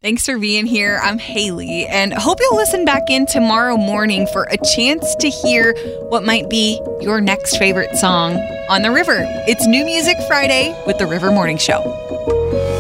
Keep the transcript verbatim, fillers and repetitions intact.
Thanks for being here. I'm Haley, and hope you'll listen back in tomorrow morning for a chance to hear what might be your next favorite song on the river. It's New Music Friday with the River Morning Show.